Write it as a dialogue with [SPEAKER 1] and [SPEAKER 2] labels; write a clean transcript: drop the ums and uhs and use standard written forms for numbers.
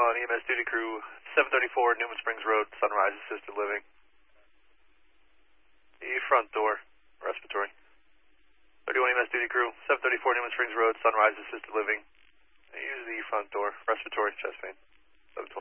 [SPEAKER 1] EMS duty crew, 734 Newman Springs Road, Sunrise Assisted Living. The front door, respiratory. 31 EMS duty crew, 734 Newman Springs Road, Sunrise Assisted Living. Use the front door, respiratory, chest pain. 720.